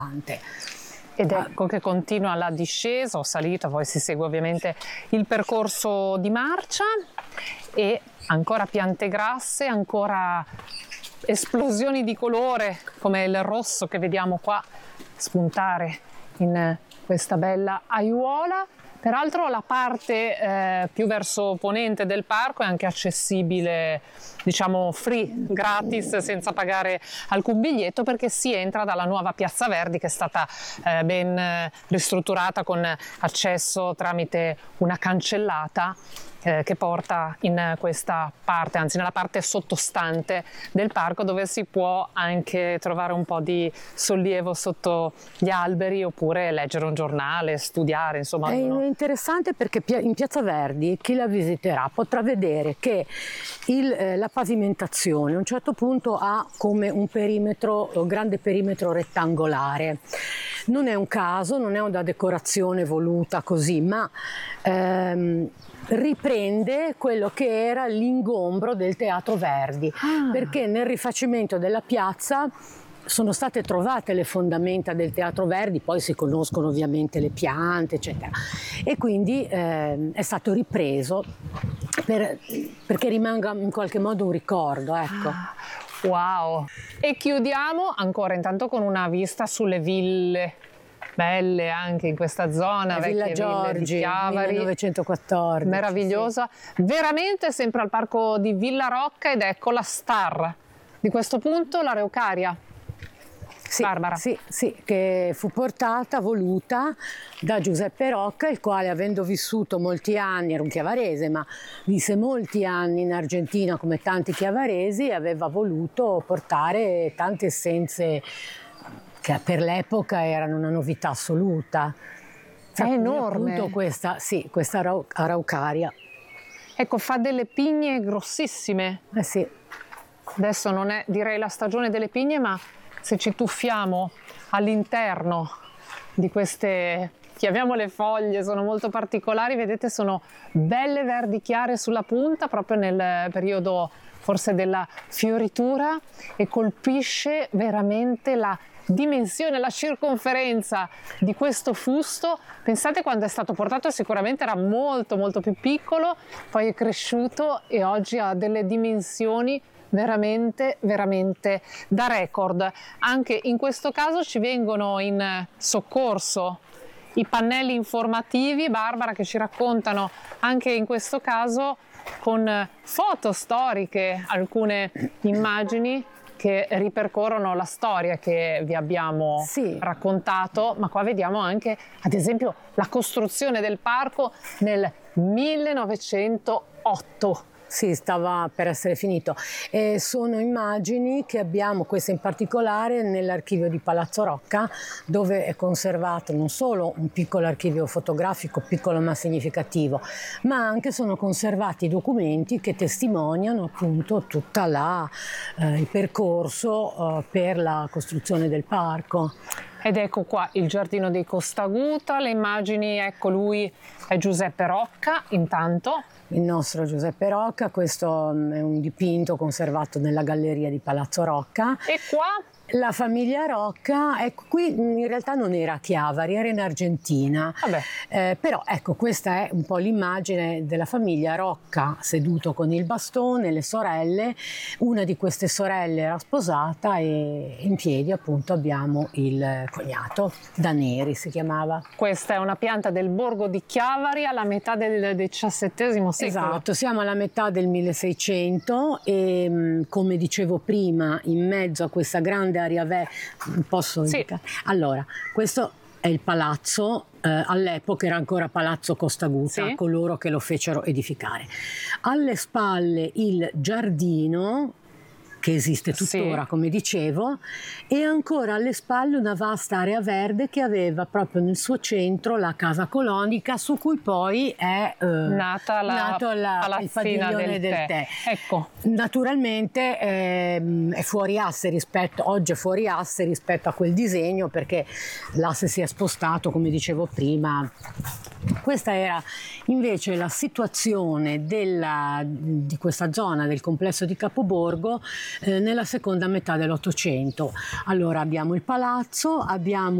Ed ecco che continua la discesa o salita, poi si segue ovviamente il percorso di marcia e ancora piante grasse, ancora esplosioni di colore come il rosso che vediamo qua spuntare in questa bella aiuola. Peraltro la parte più verso ponente del parco è anche accessibile, diciamo free, gratis, senza pagare alcun biglietto, perché si entra dalla nuova Piazza Verdi che è stata ben ristrutturata con accesso tramite una cancellata che porta in questa parte, anzi nella parte sottostante del parco, dove si può anche trovare un po' di sollievo sotto gli alberi oppure leggere un giornale, studiare, insomma. È interessante perché in Piazza Verdi chi la visiterà potrà vedere che la pavimentazione a un certo punto ha come un grande perimetro rettangolare. Non è un caso, non è una decorazione voluta così, ma riprende quello che era l'ingombro del Teatro Verdi, perché nel rifacimento della piazza sono state trovate le fondamenta del Teatro Verdi, poi si conoscono ovviamente le piante, eccetera, e quindi è stato ripreso perché rimanga in qualche modo un ricordo, ecco. Wow! E chiudiamo ancora intanto con una vista sulle ville belle anche in questa zona, Villa vecchie Giorgi, ville di Chiavari, 1914. meravigliosa, sì. Veramente sempre al parco di Villa Rocca, ed ecco la star di questo punto, l'Araucaria. Sì, Barbara. Sì, che fu voluta da Giuseppe Rocca, il quale, avendo vissuto molti anni, era un chiavarese, ma visse molti anni in Argentina come tanti chiavaresi, aveva voluto portare tante essenze che per l'epoca erano una novità assoluta. È enorme. Appunto questa Araucaria. Ecco, fa delle pigne grossissime. Sì. Adesso non è, direi, la stagione delle pigne, ma se ci tuffiamo all'interno di queste, chiamiamole foglie, sono molto particolari, vedete, sono belle verdi chiare sulla punta, proprio nel periodo forse della fioritura, e colpisce veramente la dimensione, la circonferenza di questo fusto. Pensate, quando è stato portato sicuramente era molto molto più piccolo, poi è cresciuto e oggi ha delle dimensioni veramente veramente da record. Anche in questo caso ci vengono in soccorso i pannelli informativi, Barbara, che ci raccontano anche in questo caso con foto storiche alcune immagini che ripercorrono la storia che vi abbiamo raccontato, ma qua vediamo anche, ad esempio, la costruzione del parco nel 1908. Sì, stava per essere finito. Sono immagini che abbiamo, queste in particolare, nell'archivio di Palazzo Rocca, dove è conservato non solo un piccolo archivio fotografico, piccolo ma significativo, ma anche sono conservati documenti che testimoniano appunto tutta il percorso per la costruzione del parco. Ed ecco qua il giardino dei Costaguta, le immagini, ecco, lui è Giuseppe Rocca intanto. Il nostro Giuseppe Rocca, questo è un dipinto conservato nella galleria di Palazzo Rocca. E qua? La famiglia Rocca, ecco, qui in realtà non era a Chiavari, era in Argentina. Però ecco, questa è un po' l'immagine della famiglia Rocca seduto con il bastone, le sorelle. Una di queste sorelle era sposata e in piedi appunto abbiamo il cognato, Daneri si chiamava. Questa è una pianta del borgo di Chiavari alla metà del XVII secolo. Esatto, siamo alla metà del 1600 e come dicevo prima, in mezzo a questa grande area posso indicare? Allora, questo è il palazzo, all'epoca era ancora Palazzo Costaguta, coloro che lo fecero edificare. Alle spalle il giardino, che esiste tuttora, come dicevo, e ancora alle spalle una vasta area verde che aveva proprio nel suo centro la casa colonica, su cui poi è nato il padiglione del tè. Ecco. Naturalmente è fuori asse oggi è fuori asse rispetto a quel disegno, perché l'asse si è spostato, come dicevo prima. Questa era invece la situazione di questa zona del complesso di Capoborgo nella seconda metà dell'Ottocento. Allora abbiamo il palazzo, abbiamo